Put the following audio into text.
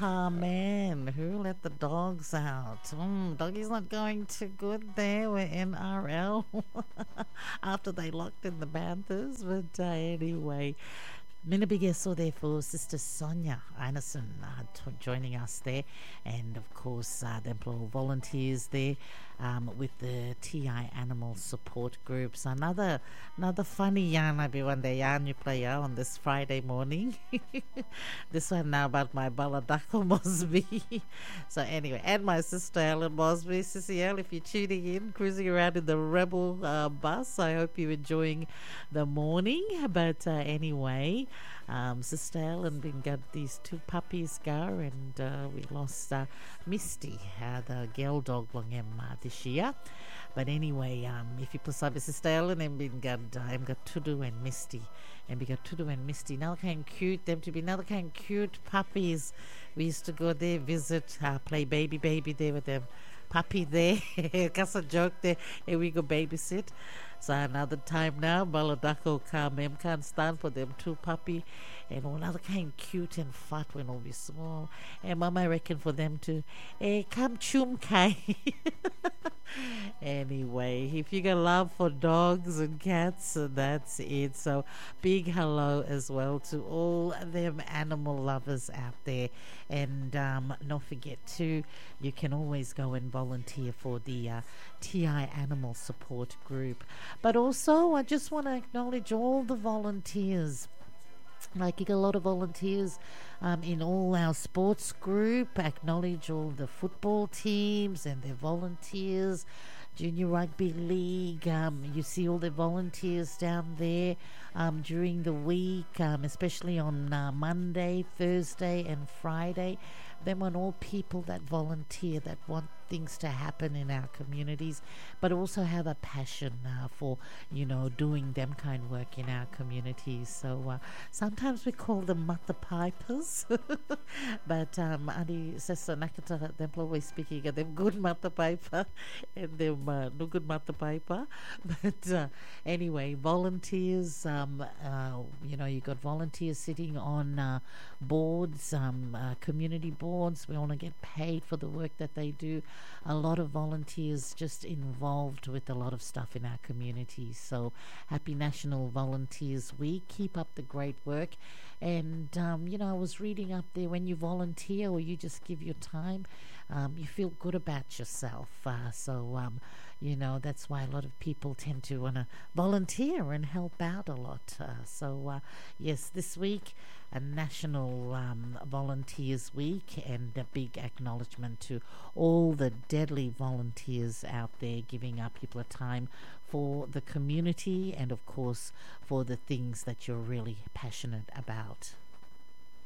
Oh man, who let the dogs out? Doggy's not going too good there with NRL after they locked in the Panthers. But anyway, Minabige saw there for Sister Sonia Einerson joining us there, and of course the employer volunteers there with the TI Animal Support Groups. Another funny yarn I be one day yarn you play out on this Friday morning. This one now about my Baladako Mosby. So anyway, and my sister Ellen Mosby, Sissy L, if you're tuning in, cruising around in the Rebel bus, I hope you're enjoying the morning. But anyway, Sister Ellen been got these two puppies go, and we lost Misty, the girl dog long this year. But anyway, if you put up Sister Ellen and been got Tudu and Misty, and we got Tudu and Misty. Now kind cute them to be another kind cute puppies. We used to go there, visit, play baby there with them. Puppy there, that's a joke there, and we go babysit. So another time now, Baladako can't stand for them two puppy, and another kind cute and fat when all be small. And Mama I reckon for them to, come chum kai. Anyway, if you got love for dogs and cats, that's it. So big hello as well to all them animal lovers out there. And don't forget to, you can always go and volunteer for the TI Animal Support Group. But also, I just want to acknowledge all the volunteers. Like you got a lot of volunteers in all our sports group. Acknowledge all the football teams and their volunteers. Junior Rugby League, you see all the volunteers down there during the week, especially on Monday, Thursday and Friday. Them on all people that volunteer, that want things to happen in our communities, but also have a passion for, doing them kind of work in our communities. So sometimes we call them Mata Pipers, but Adi Sessa Nakata, them always speaking of them good Mata Piper and them no good Mata Piper. But anyway, volunteers, you got volunteers sitting on boards, community boards. We want to get paid for the work that they do. A lot of volunteers just involved with a lot of stuff in our communities. So happy National Volunteers Week. Keep up the great work. And, I was reading up there, when you volunteer or you just give your time, you feel good about yourself. That's why a lot of people tend to want to volunteer and help out a lot. Yes, this week, a National Volunteers Week, and a big acknowledgement to all the deadly volunteers out there giving up your time for the community and, of course, for the things that you're really passionate about.